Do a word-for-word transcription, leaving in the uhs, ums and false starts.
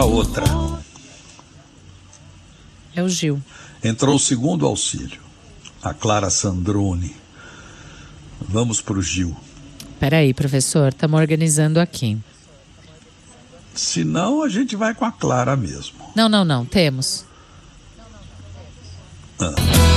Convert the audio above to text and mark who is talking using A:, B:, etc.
A: a outra.
B: É o Gil.
A: Entrou o segundo auxílio, a Clara Sandrone. Vamos para o Gil.
B: Peraí, professor, estamos organizando aqui.
A: Se não, a gente vai com a Clara mesmo.
B: Não, não, não, temos.
A: Ah.